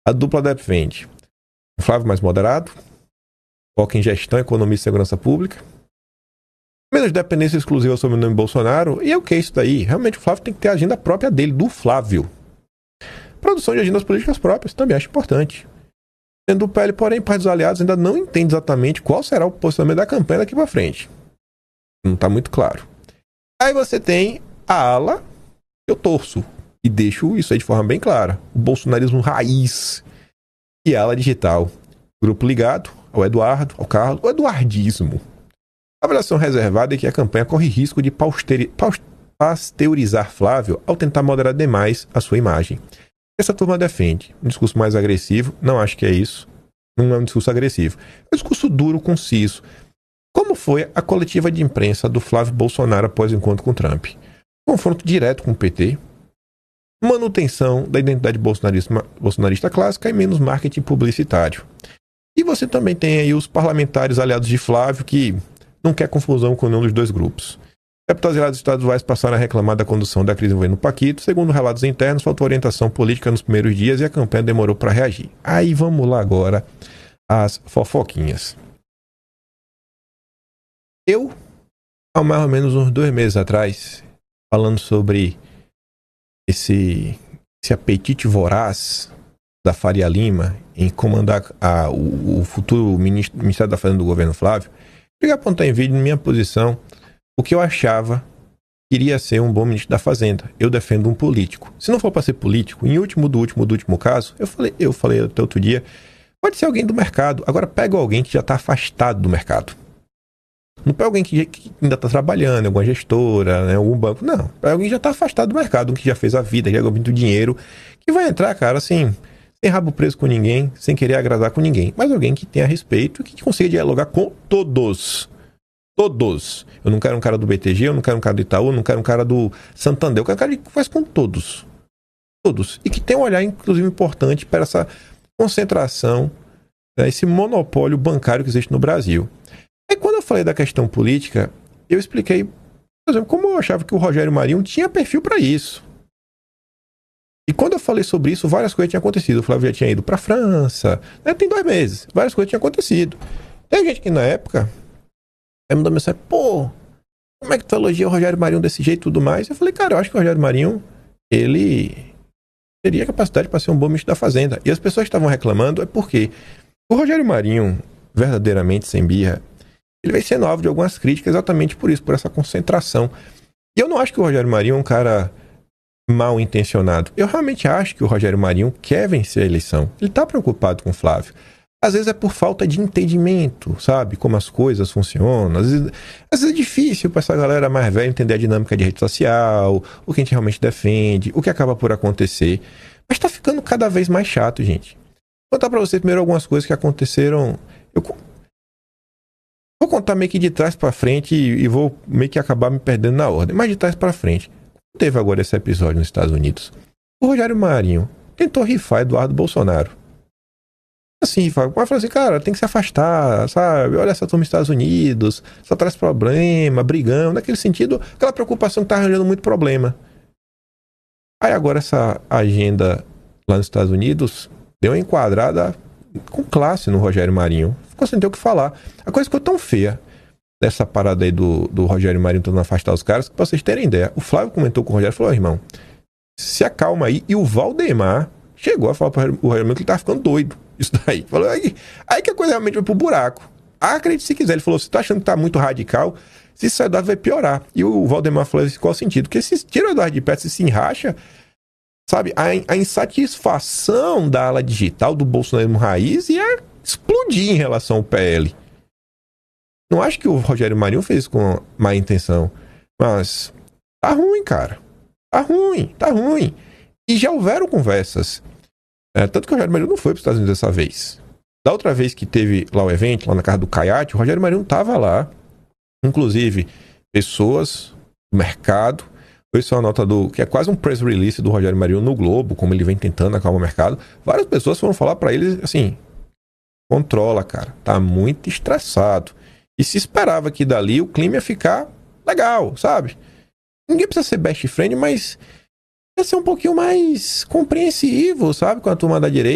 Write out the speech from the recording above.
A dupla defende o Flávio mais moderado, foca em gestão, economia e segurança pública, menos dependência exclusiva sobre o nome Bolsonaro. E é o que é isso daí? Realmente o Flávio tem que ter a agenda própria dele, do Flávio. Produção de agendas políticas próprias, também acho importante. Sendo o PL, porém, parte dos aliados ainda não entende exatamente qual será o posicionamento da campanha daqui para frente. Não está muito claro. Aí você tem a ala, eu torço, e deixo isso aí de forma bem clara, o bolsonarismo raiz e a ala digital. Grupo ligado ao Eduardo, ao Carlos, o eduardismo. A avaliação reservada é que a campanha corre risco de pasteurizar Flávio ao tentar moderar demais a sua imagem. Essa turma defende um discurso mais agressivo, não acho que é isso, não é um discurso agressivo. É um discurso duro, conciso. Como foi a coletiva de imprensa do Flávio Bolsonaro após o encontro com Trump? Confronto direto com o PT, manutenção da identidade bolsonarista clássica e menos marketing publicitário. E você também tem aí os parlamentares aliados de Flávio que não quer confusão com nenhum dos dois grupos. Deputados aliados estaduais passaram a reclamar da condução da crise envolvendo Paquito. Segundo relatos internos, faltou orientação política nos primeiros dias e a campanha demorou para reagir. Aí vamos lá agora às fofoquinhas. Eu, há mais ou menos uns 2 meses atrás, falando sobre esse apetite voraz da Faria Lima em comandar o futuro Ministério da Fazenda do governo Flávio, cheguei a apontar em vídeo, na minha posição, o que eu achava que iria ser um bom ministro da Fazenda. Eu defendo um político. Se não for para ser político, em último caso, eu falei até outro dia, pode ser alguém do mercado. Agora pega alguém que já está afastado do mercado. Não pega alguém que ainda está trabalhando, alguma gestora, né, algum banco. Não, pega alguém que já está afastado do mercado, que já fez a vida, que já ganhou muito dinheiro, que vai entrar, cara, assim, sem rabo preso com ninguém, sem querer agradar com ninguém. Mas alguém que tenha respeito e que consiga dialogar com todos. Todos. Eu não quero um cara do BTG, eu não quero um cara do Itaú, eu não quero um cara do Santander, eu quero um cara que faz com todos. Todos. E que tem um olhar, inclusive, importante para essa concentração, né, esse monopólio bancário que existe no Brasil. Aí quando eu falei da questão política, eu expliquei, por exemplo, como eu achava que o Rogério Marinho tinha perfil para isso. E quando eu falei sobre isso, várias coisas tinham acontecido. O Flávio já tinha ido para a França, né, tem 2 meses, várias coisas tinham acontecido. Tem gente que na época aí mandou mensagem, pô, como é que tu elogia o Rogério Marinho desse jeito e tudo mais? Eu falei, cara, eu acho que o Rogério Marinho, ele teria capacidade para ser um bom ministro da Fazenda. E as pessoas que estavam reclamando é porque o Rogério Marinho, verdadeiramente sem birra, ele vem sendo alvo de algumas críticas exatamente por isso, por essa concentração. E eu não acho que o Rogério Marinho é um cara mal intencionado. Eu realmente acho que o Rogério Marinho quer vencer a eleição. Ele está preocupado com o Flávio. Às vezes é por falta de entendimento, sabe? Como as coisas funcionam. Às vezes é difícil para essa galera mais velha entender a dinâmica de rede social, o que a gente realmente defende, o que acaba por acontecer. Mas tá ficando cada vez mais chato, gente. Vou contar para vocês primeiro algumas coisas que aconteceram. Vou contar meio que de trás para frente e vou meio que acabar me perdendo na ordem. Mas de trás para frente. Teve agora esse episódio nos Estados Unidos. O Rogério Marinho tentou rifar Eduardo Bolsonaro. Assim, mas falou assim, cara, tem que se afastar, sabe? Olha essa turma dos Estados Unidos, só traz problema, brigão, naquele sentido, aquela preocupação que tá arranjando muito problema. Aí agora essa agenda lá nos Estados Unidos deu uma enquadrada com classe no Rogério Marinho. Ficou sem ter o que falar. A coisa ficou tão feia dessa parada aí do Rogério Marinho tentando afastar os caras, que pra vocês terem ideia, o Flávio comentou com o Rogério e falou, irmão, se acalma aí. E o Valdemar chegou a falar pro Rogério Marinho que ele tava ficando doido. Isso daí. Falou, aí que a coisa realmente vai pro buraco. Acredite se quiser. Ele falou, você tá achando que tá muito radical, se isso Eduardo vai piorar. E o Valdemar falou isso, qual o sentido? Porque se tira o Eduardo de perto, se enracha, sabe, a insatisfação da ala digital do bolsonarismo raiz ia explodir em relação ao PL. Não acho que o Rogério Marinho fez isso com má intenção, mas tá ruim, cara. Tá ruim. E já houveram conversas. Tanto que o Rogério Marinho não foi para os Estados Unidos dessa vez. Da outra vez que teve lá o evento, lá na casa do Caiate, o Rogério Marinho estava lá. Inclusive, pessoas do mercado. Isso é uma nota que é quase um press release do Rogério Marinho no Globo, como ele vem tentando acalmar o mercado. Várias pessoas foram falar para ele assim, controla, cara. Tá muito estressado. E se esperava que dali o clima ia ficar legal, sabe? Ninguém precisa ser best friend, mas ia ser um pouquinho mais compreensivo, sabe? Com a turma da direita.